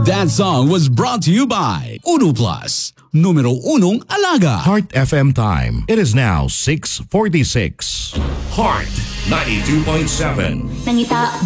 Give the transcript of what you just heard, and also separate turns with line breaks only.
That song was brought to you by Uno Plus, numero unong alaga.
Heart FM time. It is now 6:46. Heart 92.7.
Nangita